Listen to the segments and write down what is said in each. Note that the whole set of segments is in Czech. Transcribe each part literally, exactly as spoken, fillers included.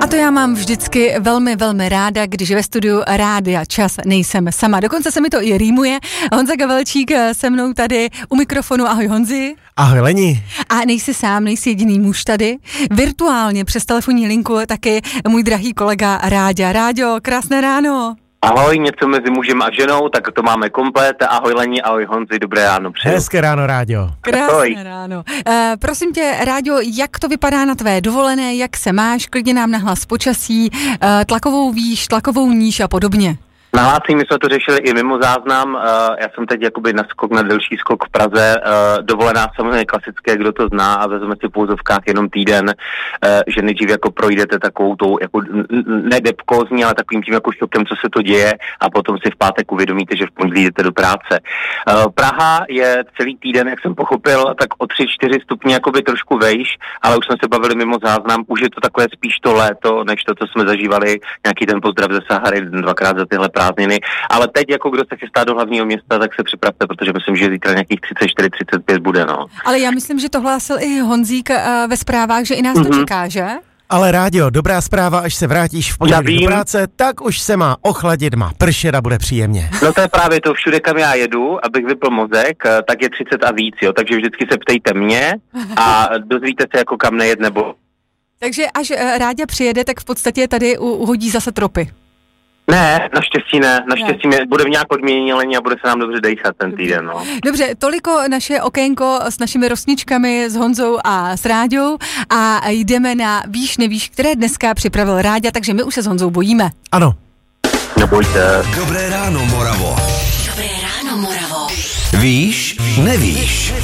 A to já mám vždycky velmi, velmi ráda, když ve studiu Rádia Čas nejsem sama. Dokonce se mi to i rýmuje. Honza Gavelčík se mnou tady u mikrofonu. Ahoj Honzi. Ahoj Leni. A nejsi sám, nejsi jediný muž tady. Virtuálně přes telefonní linku taky můj drahý kolega Ráďa. Ráďo, krásné ráno. Ahoj, něco mezi mužem a ženou, tak to máme komplet. Ahoj Leni, ahoj Honzi, dobré ráno přeju. Hezké ráno, Ráďo. Krásné ahoj. ráno. Uh, prosím tě, Ráďo, jak to vypadá na tvé dovolené, jak se máš, klidně nám nahlas počasí, uh, tlakovou výš, tlakovou níž a podobně. Na hlásení my jsme to řešili i mimo záznam, uh, já jsem teď jakoby na skok, na delší skok v Praze, uh, dovolená samozřejmě klasické, kdo to zná a vezme si v pouzovkách jenom týden, uh, že nejdřív jako projdete takovou tou, jako ne depkózní, ale takovým tím jako šokem, co se to děje a potom si v pátek uvědomíte, že v pondělí jdete do práce. Uh, Praha je celý týden, jak jsem pochopil, tak o tři čtyři stupně jakoby trošku vejš, ale už jsme se bavili mimo záznam, už je to takové spíš to léto, než to, co jsme zažívali, nějaký ten pozdrav ze Sahary dvakrát za tyhle prázdniny, ale teď jako kdo se chystá do hlavního města, tak se připravte, protože myslím, že zítra nějakých třicet čtyři třicet pět bude, no. Ale já myslím, že to hlásil i Honzík uh, ve zprávách, že i nás mm-hmm. to čeká, že? Ale Ráďo, dobrá zpráva, až se vrátíš v pondělí do práce, tak už se má ochladit, má pršet a bude příjemně. No to je právě to, všude kam já jedu, abych vypl mozek, tak je třicet a víc, jo, takže vždycky se ptejte mě a dozvíte se, jako kam nejet nebo... Takže až uh, Ráďa přijede, tak v podstatě tady u, uhodí zase tropy. Ne, naštěstí ne, naštěstí ne. Bude v nějak odměnění a bude se nám dobře dejchat ten týden, no. Dobře, toliko naše okénko s našimi rosničkami, s Honzou a s Ráďou a jdeme na víš, nevíš, které dneska připravil Ráďa, takže my už se s Honzou bojíme. Ano. Nebojte. Dobré ráno, Moravo. Dobré ráno, Moravo. Víš, nevíš.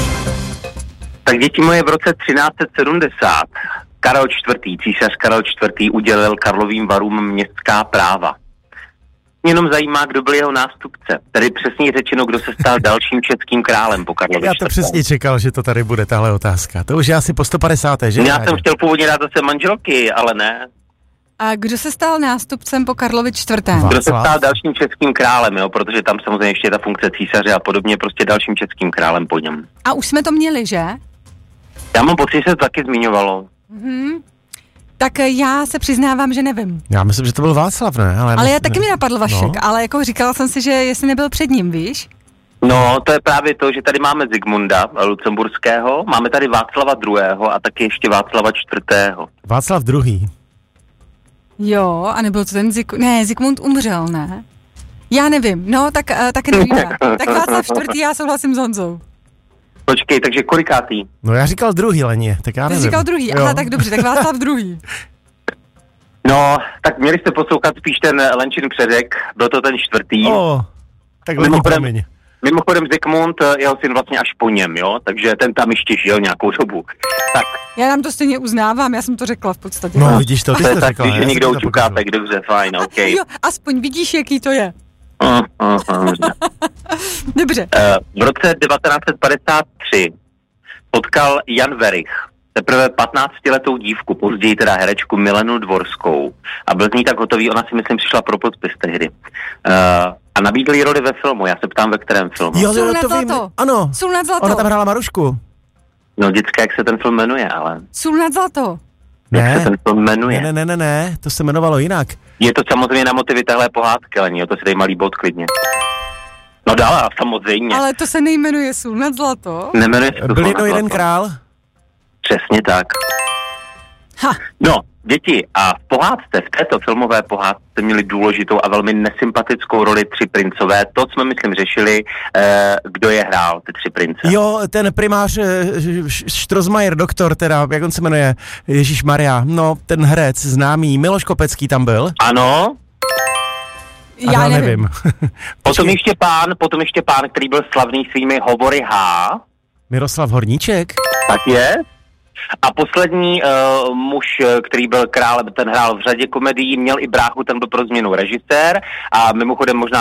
Tak děti moje, v roce třináct set sedmdesát Karel čtvrtý, císař Karel čtvrtý udělil Karlovým Varům městská práva. Mě jenom zajímá, kdo byl jeho nástupce. Tedy přesně řečeno, kdo se stal dalším českým králem po Karlovi Já to čtvrtém. Přesně čekal, že to tady bude tahle otázka. To už je asi po sto padesáté že? Já jsem chtěl původně dát zase manželky, ale ne. A kdo se stal nástupcem po Karlovi čtvrtém? Kdo se stal dalším českým králem, jo? Protože tam samozřejmě ještě je ta funkce císaře a podobně, prostě dalším českým králem po něm. A už jsme to měli, že? Já mám pocit, že se to taky zmiňovalo. Mhm. Tak já se přiznávám, že nevím. Já myslím, že to byl Václav, ne? Ale, ale ne, já taky ne. mi napadl Vašek, no. Ale jako říkala jsem si, že jestli nebyl před ním, víš? No, to je právě to, že tady máme Zikmunda Lucemburského, máme tady Václava druhého a taky ještě Václava čtvrtého. Václav druhý. Jo, a nebyl to ten Zik... Ne, Zikmund umřel, ne? Já nevím, no, tak, uh, tak nevíme. Tak Václav čtvrtý, já souhlasím s Honzou. Počkej, takže kolikátý? No já říkal druhý, Leně, tak já nevím. Ty říkal druhý, aha, tak dobře, tak Václav druhý. No, tak měli jste poslouchat spíš ten Lenčin předek, byl to ten čtvrtý. O, tak Lení, promiň. Mimochodem Zikmund, jeho syn vlastně až po něm, jo, takže ten tam ještě žil nějakou dobu. Tak. Já nám to stejně uznávám, já jsem to řekla v podstatě. No, vidíš to, ty jsi to řekla. Když někdo učuká, tak dobře, fajn, ok. Jo, aspoň vidíš, jaký to je. Uh, uh, uh. Dobře. Uh, v roce devatenáct set padesát tři potkal Jan Werich teprve patnáctiletou dívku, později teda herečku Milenu Dvorskou a byl z ní tak hotový, ona si myslím přišla pro podpis tehdy. Uh, a nabídl jí roli ve filmu, já se ptám, ve kterém filmu. Jo, Sůl nad to vím, zlato. ano, Sůl nad zlato. Ona tam hrála Marušku. No vždycky, jak se ten film jmenuje, ale... Sůl nad zlato. Jak Ne, se ten film jmenuje? ne, ne, ne, ne, to se jmenovalo jinak. Je to samozřejmě na motivy téhle pohádky, ale jo, to si dej malý bod klidně. No dál, samozřejmě. Ale to se nejmenuje Sůl nad zlato. Nemenuje se to Byl Sůl jednou nad jeden zlato. král? Přesně tak. Ha. No, děti, a v pohádce, v této filmové pohádce měli důležitou a velmi nesympatickou roli tři princové. To jsme, myslím, řešili, eh, kdo je hrál, ty tři prince. Jo, ten primář Štrozmajer, doktor, teda, jak on se jmenuje, Ježíšmarja, no, ten herec známý, Miloš Kopecký tam byl. Ano. Já Aha, nevím. nevím. Potom ještě pán, potom ještě pán, který byl slavný svými hovory H. Miroslav Horníček? Tak je. A poslední uh, muž, který byl králem, ten hrál v řadě komedií, měl i bráchu, ten byl pro změnu režisér a mimochodem možná